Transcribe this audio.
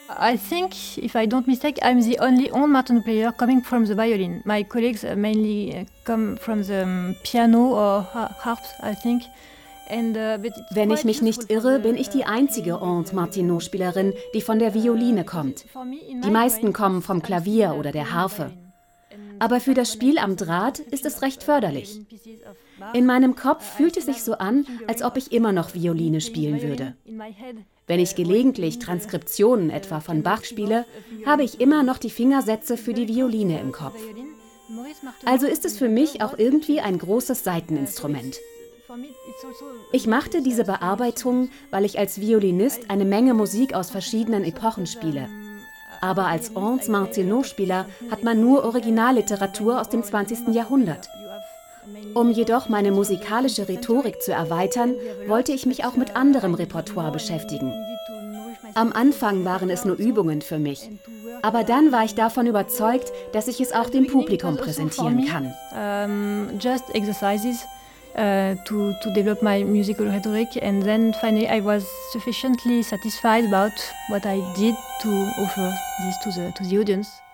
I think, if I don't mistake, I'm the only old Martenot player coming from the violin. My colleagues mainly come from the piano or harps, I think. Wenn ich mich nicht irre, bin ich die einzige Aude Martenot-Spielerin, die von der Violine kommt. Die meisten kommen vom Klavier oder der Harfe. Aber für das Spiel am Draht ist es recht förderlich. In meinem Kopf fühlt es sich so an, als ob ich immer noch Violine spielen würde. Wenn ich gelegentlich Transkriptionen etwa von Bach spiele, habe ich immer noch die Fingersätze für die Violine im Kopf. Also ist es für mich auch irgendwie ein großes Saiteninstrument. Ich machte diese Bearbeitung, weil ich als Violinist eine Menge Musik aus verschiedenen Epochen spiele. Aber als Aude Martenot-Spieler hat man nur Originalliteratur aus dem 20. Jahrhundert. Um jedoch meine musikalische Rhetorik zu erweitern, wollte ich mich auch mit anderem Repertoire beschäftigen. Am Anfang waren es nur Übungen für mich, aber dann war ich davon überzeugt, dass ich es auch dem Publikum präsentieren kann. Just exercises to develop my musical rhetoric, and then finally I was sufficiently satisfied about what I did to offer this to the audience.